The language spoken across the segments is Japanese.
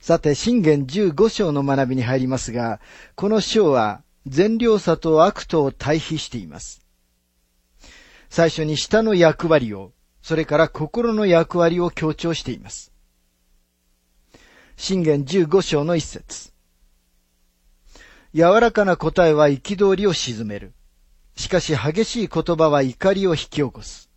さて、箴言15章の学びに入りますが、この章は善良さと悪とを対比しています。最初に舌の役割を、それから心の役割を強調しています。箴言15章の一節。柔らかな答えは憤りを鎮める。しかし激しい言葉は怒りを引き起こす。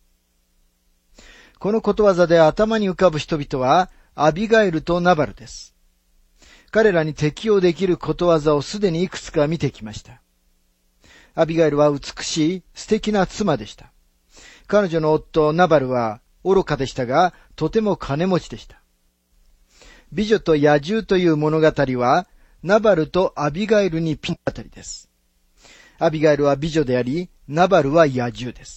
このことわざで頭に浮かぶ人々は、アビガイルとナバルです。彼らに適用できることわざをすでにいくつか見てきました。アビガイルは美しい素敵な妻でした。彼女の夫ナバルは愚かでしたが、とても金持ちでした。美女と野獣という物語は、ナバルとアビガイルにぴったりです。アビガイルは美女であり、ナバルは野獣です。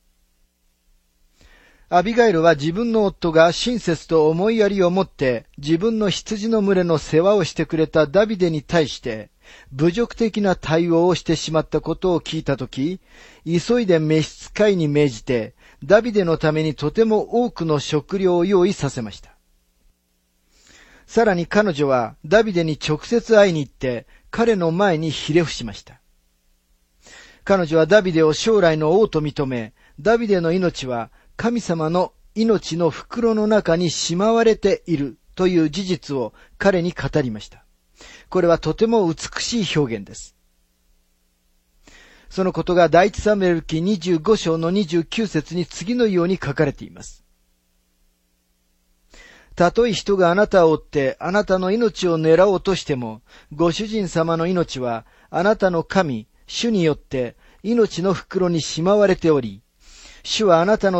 アビガイルは自分の夫が親切と思いやりを持って自分の羊の群れの世話をしてくれたダビデに対して侮辱的な対応をしてしまったことを聞いたとき、急いで召使いに命じてダビデのためにとても多くの食料を用意させました。さらに彼女はダビデに直接会いに行って彼の前にひれ伏しました。彼女はダビデを将来の王と認め、ダビデの命は神様の命の袋の中にしまわれているという事実を彼に語りました。これはとても美しい表現です。そのことが第一サムエル記25章の29節に次のように書かれています。たとえ人があなたを追ってあなたの命を狙おうとしても、ご主人様の命はあなたの神、主によって命の袋にしまわれており、主はあなたの